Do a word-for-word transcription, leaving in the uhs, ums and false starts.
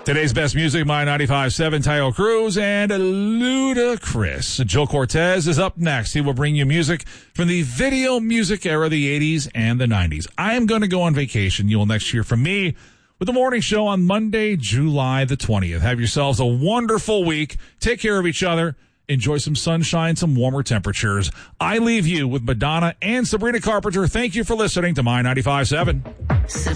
Today's best music, My ninety-five point seven, Tayo Cruz and Ludacris. Joe Cortez is up next. He will bring you music from the video music era, the eighties and the nineties. I am going to go on vacation. You will next hear from me with the morning show on Monday, July the twentieth. Have yourselves a wonderful week. Take care of each other. Enjoy some sunshine, some warmer temperatures. I leave you with Madonna and Sabrina Carpenter. Thank you for listening to My ninety-five point seven.